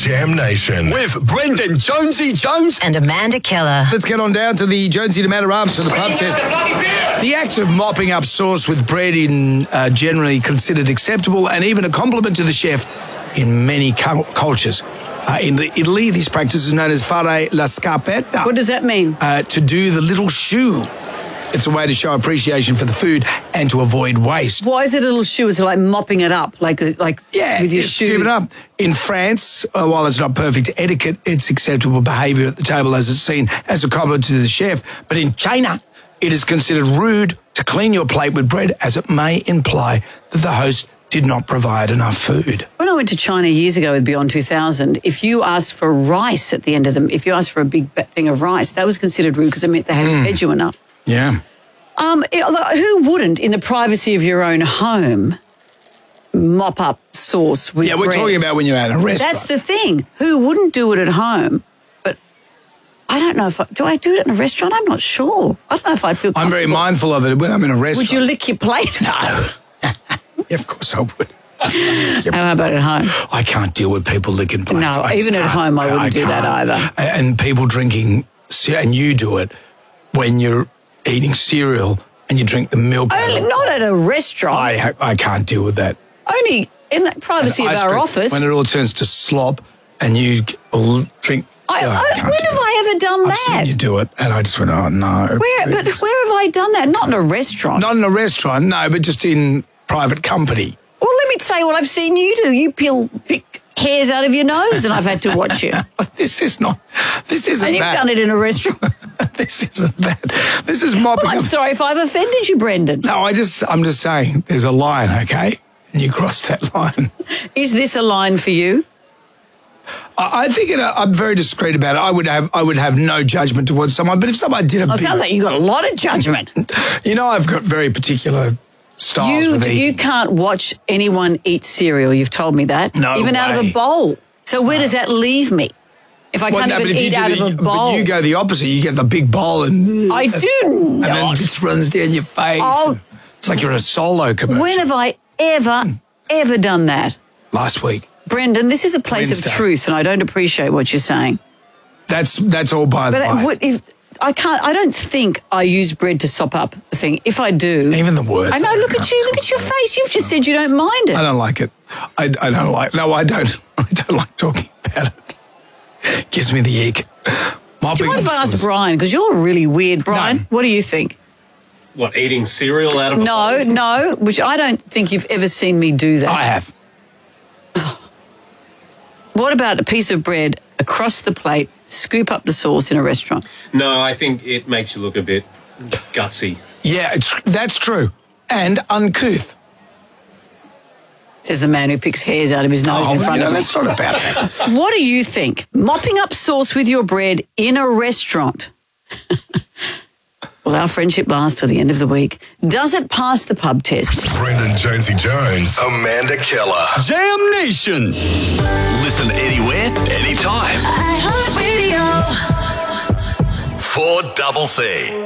Jam Nation. With Brendan Jonesy Jones and Amanda Keller. Let's get on down to the Jonesy to Amanda Arms for the pub test. The act of mopping up sauce with bread in generally considered acceptable and even a compliment to the chef in many cultures. In Italy, this practice is known as fare la scarpetta. What does that mean? To do the little shoe. It's a way to show appreciation for the food and to avoid waste. Why is it a little shoe? Is it like mopping it up, like with your shoe? Scoop it up. In France, while it's not perfect etiquette, it's acceptable behaviour at the table as it's seen as a compliment to the chef. But in China, it is considered rude to clean your plate with bread as it may imply that the host did not provide enough food. When I went to China years ago with Beyond 2000, if you asked for rice at the end of them, if you asked for a big thing of rice, that was considered rude because it meant they hadn't fed you enough. Yeah. Who wouldn't, in the privacy of your own home, mop up sauce with bread? Yeah, we're talking about when you're at a restaurant. That's the thing. Who wouldn't do it at home? But I don't know do I do it in a restaurant? I'm not sure. I don't know if I'd feel comfortable. I'm very mindful of it when I'm in a restaurant. Would you lick your plate? No. Yeah, of course I would. How about at home? I can't deal with people licking plates. No, even at home I wouldn't do that either. And people drinking, and you do it when you're eating cereal and you drink the milk. Not at a restaurant. I can't deal with that. Only in the privacy of our office. When it all turns to slop and you drink. When have I ever done that? I've seen you do it, and I just went, oh no. Where have I done that? Not in a restaurant. Not in a restaurant, no, but just in private company. Well, let me tell you what I've seen you do. You pick hairs out of your nose, and I've had to watch you. This isn't and you've done it in a restaurant. This isn't that. This is mopping. Well, I'm sorry if I've offended you, Brendan. No, I'm just saying there's a line, okay? And you cross that line. Is this a line for you? I think I'm very discreet about it. I would have no judgment towards someone, but if someone did it sounds like you've got a lot of judgment. I've got very particular styles with eating. You can't watch anyone eat cereal. You've told me that. No Even way. out of a bowl. So where does that leave me? If I can't even eat out of a bowl. But you go the opposite. You get the big bowl and... I do not. And then it runs down your face. Oh. It's like you're in a Solo commercial. When have I ever done that? Last week. Brendan, this is a place of truth and I don't appreciate what you're saying. That's all by the way. I don't think I use bread to sop up the thing. If I do... Even the words. I know, look at your face. You've just said you don't mind it. I don't like it. I don't like... No, I don't. I don't like talking about it. It gives me the ick. Do you mind if I ask Brian? Because you're really weird, Brian. No. What do you think? What, eating cereal out of a bowl? No, which I don't think you've ever seen me do that. I have. What about a piece of bread across the plate, scoop up the sauce in a restaurant? No, I think it makes you look a bit gutsy. Yeah, that's true. And uncouth. Says the man who picks hairs out of his nose in front of me. That's not about that. What do you think? Mopping up sauce with your bread in a restaurant. Well, our friendship lasts till the end of the week. Does it pass the pub test? Brendan Jonesy Jones, Amanda Keller. Jam Nation. Listen anywhere, anytime. iHeartRadio. 4CC.